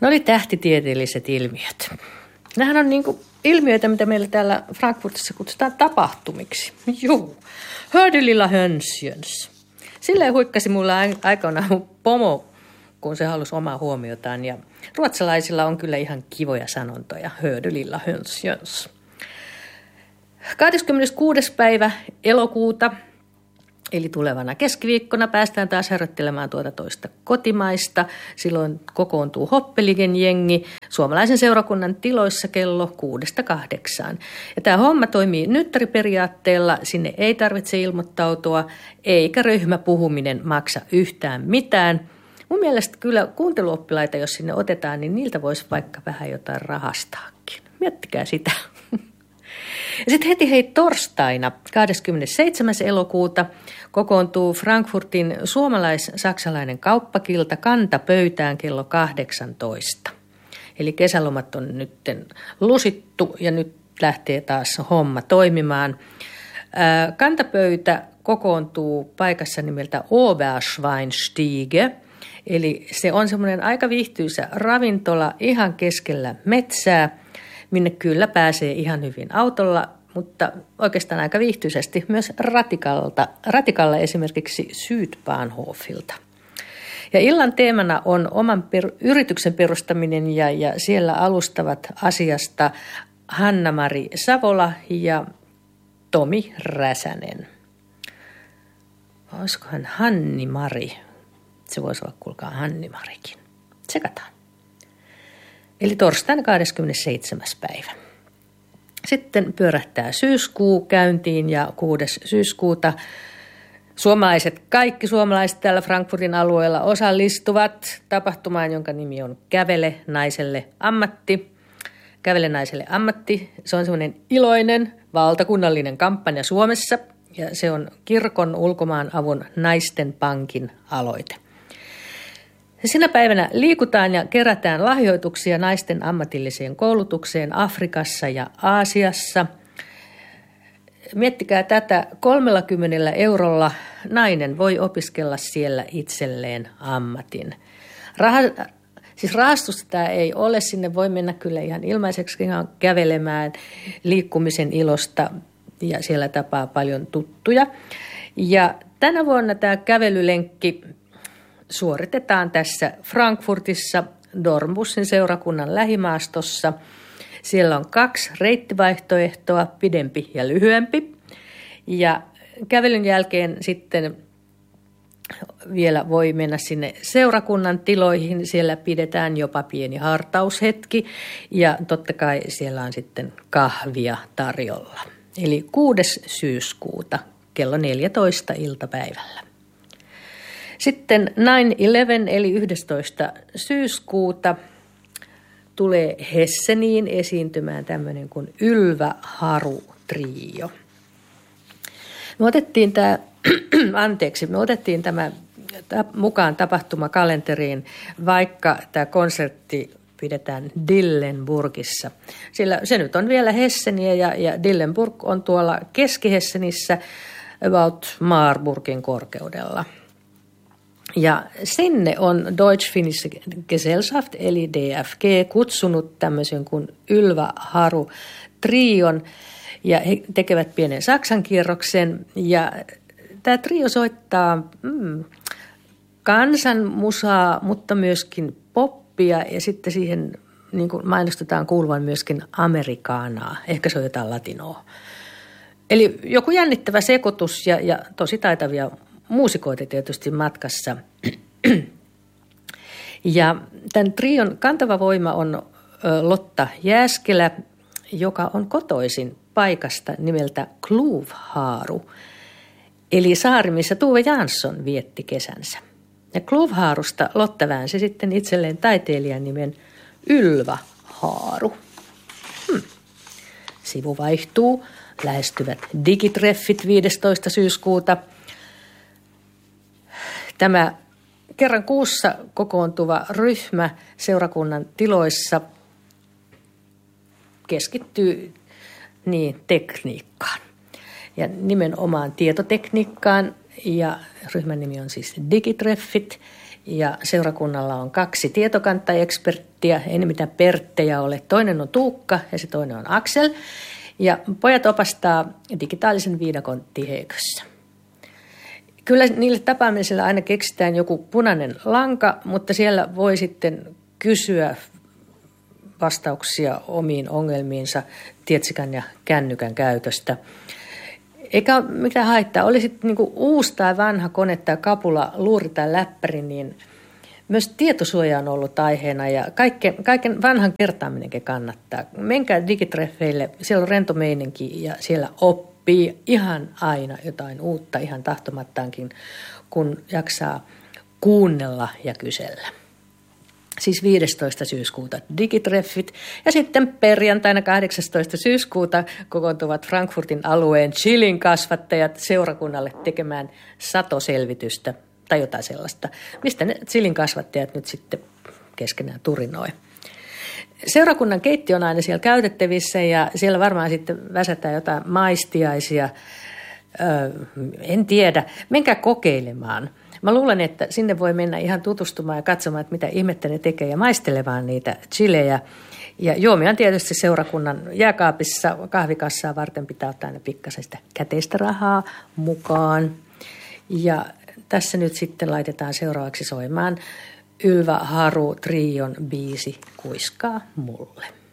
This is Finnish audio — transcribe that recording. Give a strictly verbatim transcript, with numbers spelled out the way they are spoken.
Ne oli tähtitieteelliset ilmiöt. Nämähän on niin kuin ilmiöitä, mitä meillä täällä Frankfurtissa kutsutaan tapahtumiksi. Juu, Hördelilla hönsjöns. Silleen huikkasi mulla aikanaan mun pomo, kun se halusi omaa huomiotaan. Ja ruotsalaisilla on kyllä ihan kivoja sanontoja. Hördelilla hönsjöns. kahdeskymmeneskuudes päivä elokuuta, eli tulevana keskiviikkona, päästään taas harjoittelemaan tuota toista kotimaista. Silloin kokoontuu Hoppeligen jengi suomalaisen seurakunnan tiloissa kello kuudesta kahdeksaan. Ja tämä homma toimii nyttäriperiaatteella, sinne ei tarvitse ilmoittautua, eikä ryhmäpuhuminen maksa yhtään mitään. Mun mielestä kyllä kuunteluoppilaita, jos sinne otetaan, niin niiltä voisi vaikka vähän jotain rahastaakin. Miettikää sitä. Ja sitten heti hei torstaina kahdeskymmenesseitsemäs elokuuta kokoontuu Frankfurtin suomalais-saksalainen kauppakilta kantapöytään kello kahdeksantoista. Eli kesälomat on nyt lusittu ja nyt lähtee taas homma toimimaan. Kantapöytä kokoontuu paikassa nimeltä Oberschweinstiege, eli se on semmoinen aika viihtyisä ravintola ihan keskellä metsää, minne kyllä pääsee ihan hyvin autolla, mutta oikeastaan aika viihtyisesti myös ratikalta, ratikalla esimerkiksi Sydbahnhofilta. Ja illan teemana on oman per, yrityksen perustaminen ja, ja siellä alustavat asiasta Hanna-Mari Savola ja Tomi Räsänen. Olisikohan Hanni-Mari? Se voisi olla, kuulkaa, Hanni-Marikin. Tsekataan. Eli torstaina kahdeskymmenesseitsemäs päivä. Sitten pyörähtää syyskuu käyntiin ja kuudes syyskuuta suomalaiset, kaikki suomalaiset täällä Frankfurtin alueella osallistuvat tapahtumaan, jonka nimi on Kävele naiselle ammatti. Kävele naiselle ammatti, se on semmoinen iloinen valtakunnallinen kampanja Suomessa ja se on kirkon ulkomaanavun naisten pankin aloite. Sinä päivänä liikutaan ja kerätään lahjoituksia naisten ammatilliseen koulutukseen Afrikassa ja Aasiassa. Miettikää tätä, kolmellakymmenellä eurolla nainen voi opiskella siellä itselleen ammatin. Raha, siis rahastusta tämä ei ole, sinne voi mennä kyllä ihan ilmaiseksi ihan kävelemään liikkumisen ilosta ja siellä tapaa paljon tuttuja. Ja tänä vuonna tämä kävelylenkki suoritetaan tässä Frankfurtissa Dornbussin seurakunnan lähimaastossa. Siellä on kaksi reittivaihtoehtoa, pidempi ja lyhyempi. Ja kävelyn jälkeen sitten vielä voi mennä sinne seurakunnan tiloihin. Siellä pidetään jopa pieni hartaushetki ja totta kai siellä on sitten kahvia tarjolla. Eli kuudes syyskuuta kello neljätoista iltapäivällä. Sitten nine eleven eli yhdestoista syyskuuta tulee Hesseniin esiintymään tämmöinen kuin Ylvä Haru Trio. Me otettiin tämä, anteeksi, me otettiin tämä mukaan tapahtumakalenteriin, vaikka tämä konsertti pidetään Dillenburgissa. Sillä se nyt on vielä Hesseniä ja, ja Dillenburg on tuolla Keski-Hessenissä about Marburgin korkeudella. Ja sinne on Deutsch Finnische Gesellschaft eli D F G kutsunut tämmöisen kuin Ylvä Haru Trion ja he tekevät pienen Saksan kierroksen ja tämä trio soittaa mm, kansanmusaa, mutta myöskin poppia ja sitten siihen niin kuin mainostetaan kuuluvan myöskin amerikaanaa, ehkä se on jotain latinoa. Eli joku jännittävä sekoitus ja, ja tosi taitavia muusikoita tietysti matkassa. Ja tämän trion kantava voima on Lotta Jääskelä, joka on kotoisin paikasta nimeltä Kluvharu, eli saari, missä Tuve Jansson vietti kesänsä. Ja Kluvharusta Lotta väänsi sitten itselleen taiteilijan nimen Ylvä Haaru. Hmm. Sivu vaihtuu, lähestyvät digitreffit viidestoista syyskuuta. Tämä kerran kuussa kokoontuva ryhmä seurakunnan tiloissa keskittyy niin tekniikkaan ja nimenomaan tietotekniikkaan. ja ryhmän nimi on siis Digitreffit. Ja seurakunnalla on kaksi tietokantaeksperttiä, ei ne mitään Perttejä ole. Toinen on Tuukka ja se toinen on Aksel. Ja pojat opastaa digitaalisen viidakon tihekössä. Kyllä niille tapaamisille aina keksitään joku punainen lanka, mutta siellä voi sitten kysyä vastauksia omiin ongelmiinsa tietsikän ja kännykän käytöstä. Eikä ole mitään haittaa. Oli sitten niinku uusi tai vanha kone tai kapula, luuri tai läppäri, niin myös tietosuoja on ollut aiheena ja kaiken, kaiken vanhan kertaaminenkin kannattaa. Menkää digitreffeille, siellä on rento meininki ja siellä oppii ihan aina jotain uutta, ihan tahtomattaankin, kun jaksaa kuunnella ja kysellä. Siis viidestoista syyskuuta digitreffit ja sitten perjantaina kahdeksastoista syyskuuta kokoontuvat Frankfurtin alueen chilin kasvattajat seurakunnalle tekemään satoselvitystä tai jotain sellaista, mistä ne chilin kasvattajat nyt sitten keskenään turinoi. Seurakunnan keittiö on aina siellä käytettävissä ja siellä varmaan sitten väsätään jotain maistiaisia. Öö, en tiedä, menkää kokeilemaan. Mä luulen, että sinne voi mennä ihan tutustumaan ja katsomaan, että mitä ihmettä ne tekee ja maistelemaan niitä chilejä. Ja juomia on tietysti seurakunnan jääkaapissa, kahvikassaa varten pitää ottaa aina pikkasen sitä käteistä rahaa mukaan. Ja tässä nyt sitten laitetaan seuraavaksi soimaan Ylva Haru Trion biisi Kuiskaa mulle.